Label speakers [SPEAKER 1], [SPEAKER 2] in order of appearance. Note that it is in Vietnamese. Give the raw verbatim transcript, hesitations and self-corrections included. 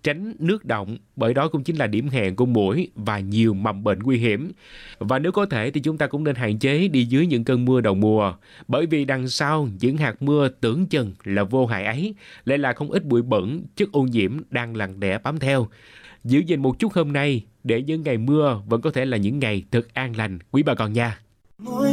[SPEAKER 1] tránh nước đọng, bởi đó cũng chính là điểm hẹn của muỗi và nhiều mầm bệnh nguy hiểm. Và nếu có thể thì chúng ta cũng nên hạn chế đi dưới những cơn mưa đầu mùa, bởi vì đằng sau những hạt mưa tưởng chừng là vô hại ấy lại là không ít bụi bẩn, chất ô nhiễm đang lặng lẽ bám theo. Giữ gìn một chút hôm nay để những ngày mưa vẫn có thể là những ngày thật an lành, quý bà con nha.